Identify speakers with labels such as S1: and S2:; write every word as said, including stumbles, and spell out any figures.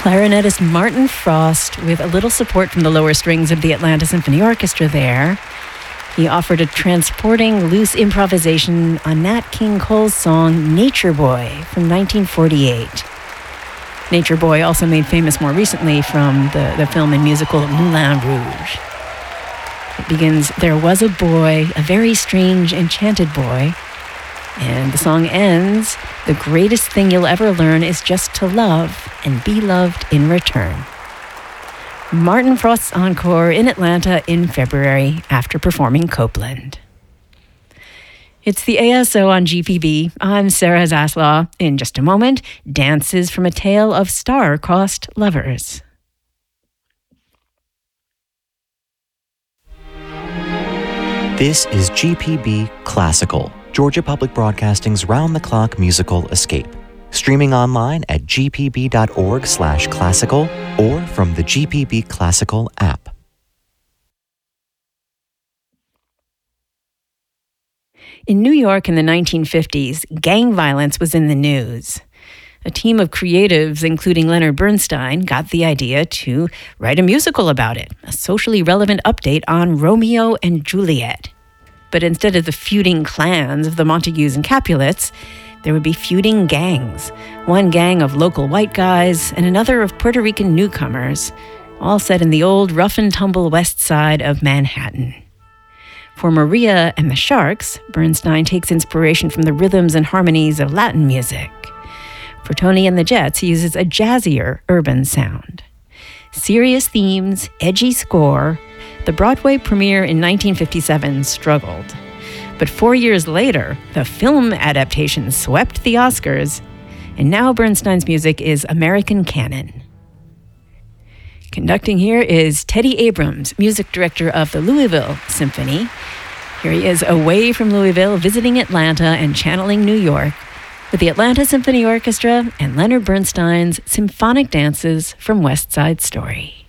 S1: clarinetist Martin Frost, with a little support from the lower strings of the Atlanta Symphony Orchestra there. He offered a transporting, loose improvisation on Nat King Cole's song Nature Boy from nineteen forty-eight. Nature Boy, also made famous more recently from the, the film and musical Moulin Rouge. It begins, "There was a boy, a very strange, enchanted boy." And the song ends, "The greatest thing you'll ever learn is just to love and be loved in return." Martin Frost's encore in Atlanta in February after performing Copeland. It's the A S O on G P B. I'm Sarah Zaslaw. In just a moment, dances from a tale of star-crossed lovers.
S2: This is G P B Classical, Georgia Public Broadcasting's round-the-clock musical escape. Streaming online at g p b dot org slash classical or from the G P B Classical app.
S1: In New York in the nineteen fifties, gang violence was in the news. A team of creatives, including Leonard Bernstein, got the idea to write a musical about it, a socially relevant update on Romeo and Juliet. But instead of the feuding clans of the Montagues and Capulets, there would be feuding gangs, one gang of local white guys and another of Puerto Rican newcomers, all set in the old rough-and-tumble west side of Manhattan. For Maria and the Sharks, Bernstein takes inspiration from the rhythms and harmonies of Latin music. For Tony and the Jets, he uses a jazzier urban sound. Serious themes, edgy score, the Broadway premiere in nineteen fifty-seven struggled. But four years later, the film adaptation swept the Oscars, and now Bernstein's music is American canon. Conducting here is Teddy Abrams, music director of the Louisville Symphony. Here he is away from Louisville, visiting Atlanta and channeling New York with the Atlanta Symphony Orchestra and Leonard Bernstein's Symphonic Dances from West Side Story.